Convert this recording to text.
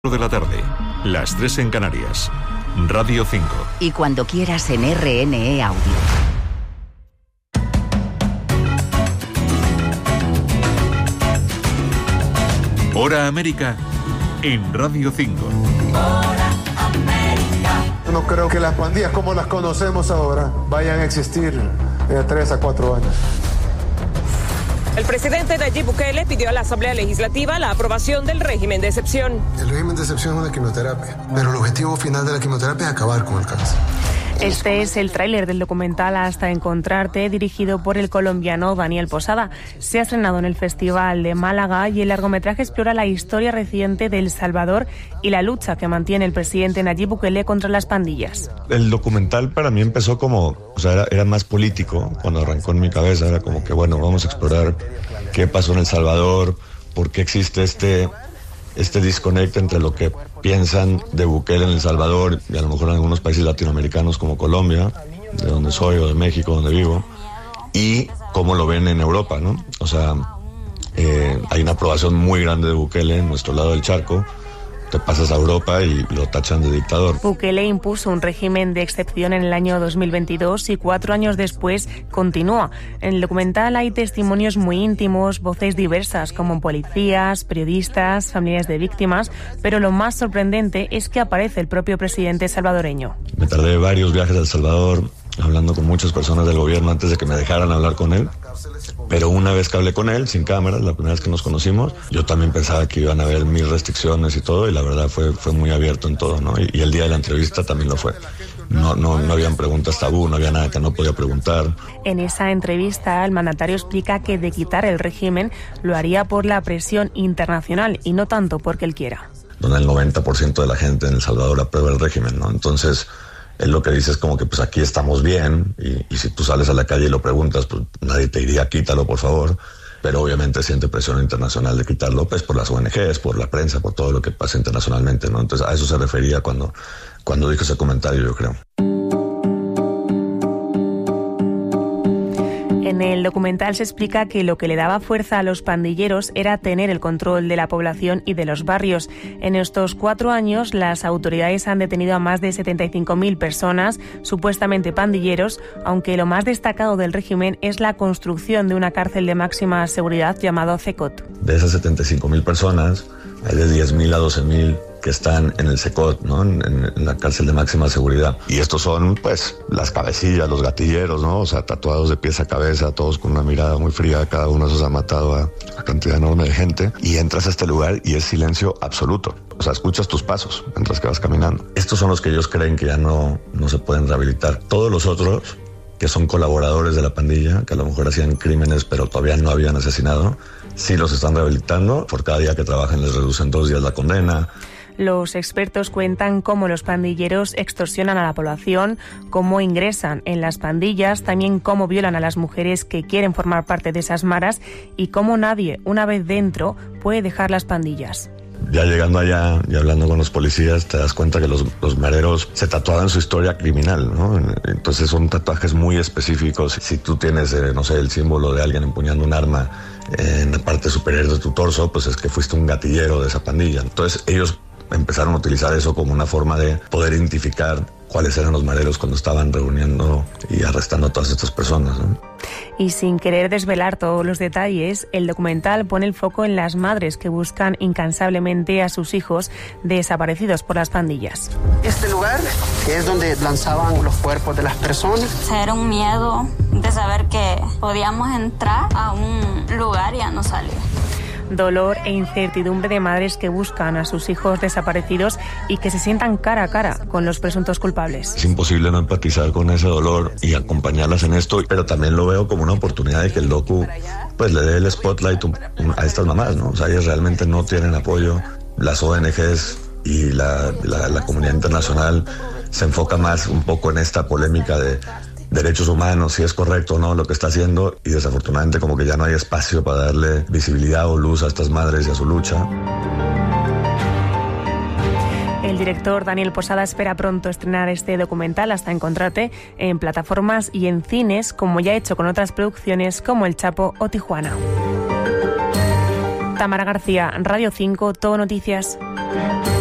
de la tarde, las 3 en Canarias. Radio 5. Y cuando quieras en RNE Audio. Hora América en Radio 5. Hora América. No creo que las pandillas como las conocemos ahora vayan a existir de 3 a 4 años. El presidente Nayib Bukele pidió a la Asamblea Legislativa la aprobación del régimen de excepción. El régimen de excepción es una quimioterapia, pero el objetivo final de la quimioterapia es acabar con el cáncer. Este es el tráiler del documental Hasta Encontrarte, dirigido por el colombiano Daniel Posada. Se ha estrenado en el Festival de Málaga y el largometraje explora la historia reciente de El Salvador y la lucha que mantiene el presidente Nayib Bukele contra las pandillas. El documental para mí empezó como, era más político cuando arrancó en mi cabeza. Era como que, bueno, vamos a explorar qué pasó en El Salvador, por qué existe este disconnect entre lo que piensan de Bukele en El Salvador y a lo mejor en algunos países latinoamericanos como Colombia, de donde soy, o de México, donde vivo, y cómo lo ven en Europa, ¿no? Hay una aprobación muy grande de Bukele en nuestro lado del charco. Te pasas a Europa y lo tachan de dictador. Bukele impuso un régimen de excepción en el año 2022 y 4 años después continúa. En el documental hay testimonios muy íntimos, voces diversas como policías, periodistas, familiares de víctimas, pero lo más sorprendente es que aparece el propio presidente salvadoreño. Me tardé varios viajes a El Salvador, hablando con muchas personas del gobierno antes de que me dejaran hablar con él. Pero una vez que hablé con él, sin cámaras, la primera vez que nos conocimos, yo también pensaba que iban a haber 1000 restricciones y todo, y la verdad fue muy abierto en todo, ¿no? Y el día de la entrevista también lo fue. No habían preguntas tabú, no había nada que no podía preguntar. En esa entrevista, el mandatario explica que de quitar el régimen lo haría por la presión internacional y no tanto porque él quiera. Donde el 90% de la gente en El Salvador aprueba el régimen, ¿no? Entonces, él lo que dice es como que pues aquí estamos bien y si tú sales a la calle y lo preguntas, pues nadie te diría quítalo, por favor. Pero obviamente siente presión internacional de quitarlo, pues por las ONGs, por la prensa, por todo lo que pasa internacionalmente, ¿no? Entonces a eso se refería cuando dijo ese comentario, yo creo. En el documental se explica que lo que le daba fuerza a los pandilleros era tener el control de la población y de los barrios. En estos 4 años, las autoridades han detenido a más de 75.000 personas, supuestamente pandilleros, aunque lo más destacado del régimen es la construcción de una cárcel de máxima seguridad llamado CECOT. De esas 75.000 personas, hay de 10.000 a 12.000 que están en el CECOT, ¿no? En la cárcel de máxima seguridad. Y estos son, pues, las cabecillas, los gatilleros, ¿no? Tatuados de pies a cabeza, todos con una mirada muy fría. Cada uno de esos ha matado a cantidad enorme de gente. Y entras a este lugar y es silencio absoluto. Escuchas tus pasos mientras que vas caminando. Estos son los que ellos creen que ya no se pueden rehabilitar. Todos los otros, que son colaboradores de la pandilla, que a lo mejor hacían crímenes, pero todavía no habían asesinado, sí los están rehabilitando. Por cada día que trabajan les reducen 2 días la condena. Los expertos cuentan cómo los pandilleros extorsionan a la población, cómo ingresan en las pandillas, también cómo violan a las mujeres que quieren formar parte de esas maras y cómo nadie, una vez dentro, puede dejar las pandillas. Ya llegando allá y hablando con los policías, te das cuenta que los mareros se tatuaban su historia criminal, ¿no? Entonces son tatuajes muy específicos. Si tú tienes, el símbolo de alguien empuñando un arma en la parte superior de tu torso, pues es que fuiste un gatillero de esa pandilla. Entonces ellos empezaron a utilizar eso como una forma de poder identificar cuáles eran los mareros cuando estaban reuniendo y arrestando a todas estas personas, ¿no? Y sin querer desvelar todos los detalles, el documental pone el foco en las madres que buscan incansablemente a sus hijos desaparecidos por las pandillas. Este lugar es donde lanzaban los cuerpos de las personas. Era un miedo de saber que podíamos entrar a un lugar y ya no salir. Dolor e incertidumbre de madres que buscan a sus hijos desaparecidos y que se sientan cara a cara con los presuntos culpables. Es imposible no empatizar con ese dolor y acompañarlas en esto, pero también lo veo como una oportunidad de que el docu pues le dé el spotlight a estas mamás, ¿no? Ellas realmente no tienen apoyo. Las ONGs y la comunidad internacional se enfoca más un poco en esta polémica de derechos humanos, si es correcto o no lo que está haciendo, y desafortunadamente como que ya no hay espacio para darle visibilidad o luz a estas madres y a su lucha. El director Daniel Posada espera pronto estrenar este documental Hasta Encontrarte en plataformas y en cines, como ya ha hecho con otras producciones como El Chapo o Tijuana. Tamara García, Radio 5, Todo Noticias.